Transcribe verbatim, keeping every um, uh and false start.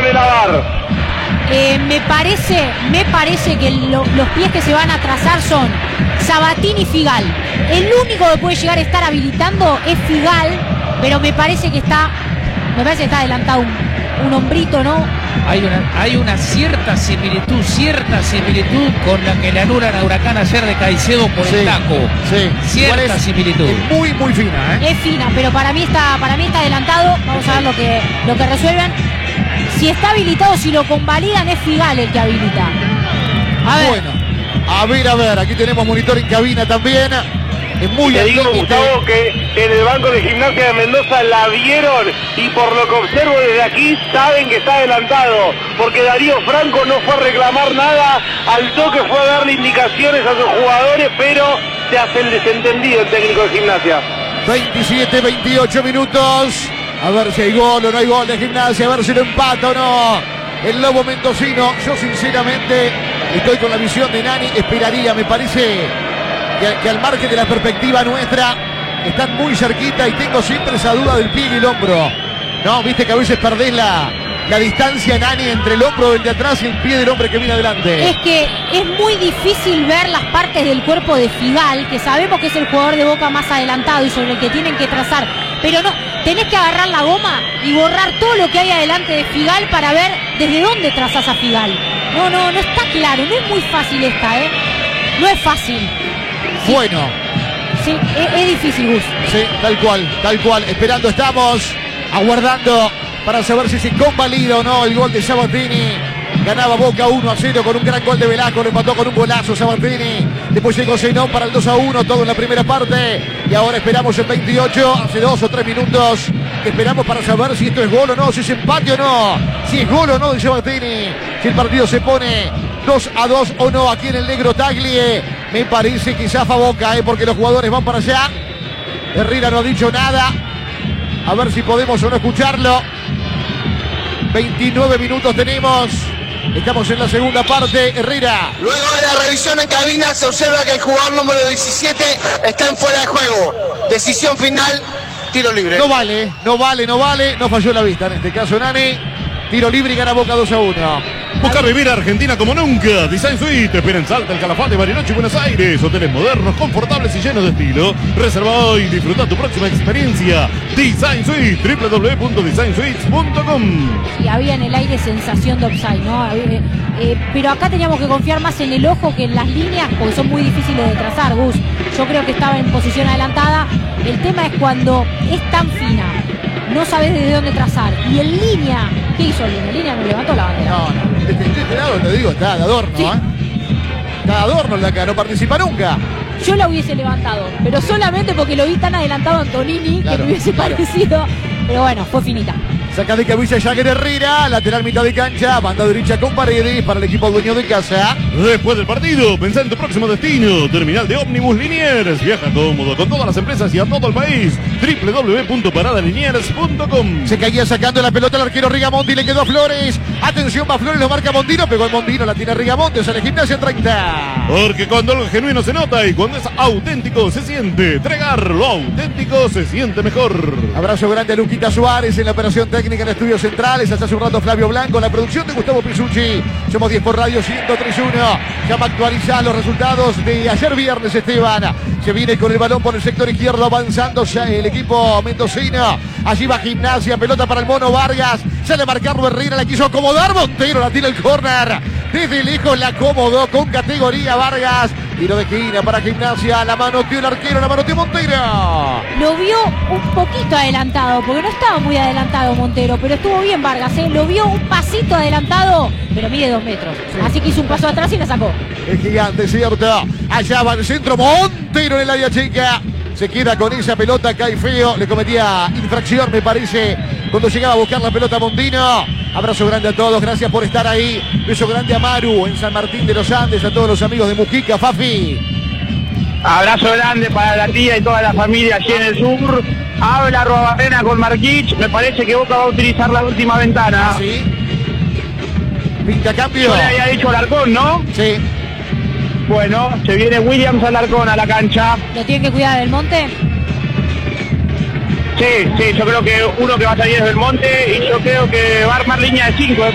de la V A R. Eh, me parece, me parece que lo, los pies que se van a trazar son Sabatini y Figal. El único que puede llegar a estar habilitando es Figal, pero me parece que está, me parece que está adelantado un, un hombrito, ¿no? Hay una, hay una cierta similitud, cierta similitud con la que le anulan a Huracán ayer de Caicedo por Sí, el taco. sí. Cierta Igual es- similitud. Es muy, muy fina, ¿eh? Es fina, pero para mí está, para mí está adelantado. Vamos a ver lo que, lo que resuelven. Si está habilitado, si lo convalidan, es Figal el que habilita. A ver. Bueno, a ver, a ver, aquí tenemos monitor en cabina también. Es muy Te al digo, límite. Gustavo, que en el banco de Gimnasia de Mendoza la vieron y por lo que observo desde aquí saben que está adelantado, porque Darío Franco no fue a reclamar nada, al toque fue a darle indicaciones a sus jugadores, pero se hace el desentendido el técnico de Gimnasia. veintisiete, veintiocho minutos. A ver si hay gol o no hay gol de Gimnasia, a ver si lo empata o no. El Lobo mendocino, yo sinceramente estoy con la visión de Nani, esperaría, me parece que, que al margen de la perspectiva nuestra están muy cerquita y tengo siempre esa duda del pie y el hombro. No, viste que a veces perdés la, la distancia, Nani, entre el hombro del de atrás y el pie del hombre que viene adelante. Es que es muy difícil ver las partes del cuerpo de Figal, que sabemos que es el jugador de Boca más adelantado y sobre el que tienen que trazar, pero no, tenés que agarrar la goma y borrar todo lo que hay adelante de Figal para ver desde dónde trazás a Figal. No, no, no está claro, no es muy fácil esta, ¿eh? No es fácil. Sí, Bueno, sí, es, es difícil, Gus. sí, tal cual, tal cual. Esperando estamos, aguardando para saber si se convalida o no el gol de Sabatini. Ganaba Boca uno a cero con un gran gol de Velasco, lo empató con un golazo Sabatini. Después llegó Zenón para el dos a uno, todo en la primera parte. Y ahora esperamos en veintiocho, hace dos o tres minutos, que esperamos para saber si esto es gol o no, si es empate o no, si es gol o no de Sabatini, si el partido se pone dos a dos o no aquí en el Negro Taglie. Me parece que zafa Boca, ¿eh? Porque los jugadores van para allá. Herrera no ha dicho nada. A ver si podemos o no escucharlo. veintinueve minutos tenemos. Estamos en la segunda parte. Herrera. Luego de la revisión en cabina se observa que el jugador número diecisiete está en fuera de juego. Decisión final, tiro libre. No vale, no vale, no vale. No falló la vista en este caso, Nani. Tiro libre y gana Boca dos a uno. Busca vivir Argentina como nunca. Design Suite te espera en Salta, El Calafate, Bariloche y Buenos Aires. Hoteles modernos, confortables y llenos de estilo. Reserva hoy y disfruta tu próxima experiencia. Design Suite, w w w punto design suites punto com. Y había en el aire sensación de offside, ¿no? Eh, eh, pero acá teníamos que confiar más en el ojo que en las líneas, porque son muy difíciles de trazar, Gus. Yo creo que estaba en posición adelantada. El tema es cuando es tan fina, no sabes desde dónde trazar. Y en línea, ¿qué hizo Línea? Línea no levantó la bandera. No, no. De este, de este lado te digo, está de adorno, Sí. ¿eh? Está de adorno el de acá, no participa nunca. Yo la hubiese levantado, pero solamente porque lo vi tan adelantado a Antonini, Claro, que me hubiese claro. parecido. Pero bueno, fue finita. Saca de cabeza Jagger Herrera, lateral mitad de cancha, banda derecha con Paredes para el equipo dueño de casa. Después del partido, pensá en tu próximo destino. Terminal de ómnibus Liniers. Viaja cómodo con todas las empresas y a todo el país. w w w punto parada liniers punto com. Se caía sacando la pelota el arquero Rigamonti, le quedó a Flores. Atención, va Flores, lo marca Mondino, pegó el Mondino, la tiene Rigamonti, sale Gimnasia treinta. Porque cuando algo genuino se nota y cuando es auténtico se siente. Tregar, lo auténtico se siente mejor. Abrazo grande a Luquita Suárez en la operación técnica en Estudios Centrales. Hasta hace un rato Flavio Blanco, la producción de Gustavo Pisucci. Somos diez por radio ciento tres punto uno. Ya va a actualizar los resultados de ayer viernes, Esteban. Se viene con el balón por el sector izquierdo avanzando ya el equipo mendocino. Allí va Gimnasia, pelota para el Mono Vargas. Sale a marcarlo Herrera, la quiso acomodar Montero, la tira el córner. Desde lejos la acomodó con categoría Vargas. Tiro de esquina para Gimnasia, la manoteó el arquero, la manoteó Montero. Lo vio un poquito adelantado, porque no estaba muy adelantado Montero, pero estuvo bien Vargas, ¿eh? Lo vio un pasito adelantado, pero mide dos metros. Sí. Así que hizo un paso atrás y la sacó. El gigante, cierto. Allá va el centro, Montero en el área chica. Se queda con esa pelota, cae feo. Le cometía infracción, me parece, cuando llegaba a buscar la pelota Mondino. Abrazo grande a todos, gracias por estar ahí. Beso grande a Maru en San Martín de los Andes, a todos los amigos de Mujica, Fafi. Abrazo grande para la tía y toda la familia allí en el sur. Habla Robarena con Marquich. Me parece que Boca va a utilizar la última ventana. ¿Sí? Pinta cambio. Yo le había dicho Alarcón, ¿no? Sí. Bueno, se viene Williams Alarcón a la cancha. ¿Lo tiene que cuidar del Monte? Sí, sí, yo creo que uno que va a salir es Belmonte y yo creo que va a armar línea de cinco.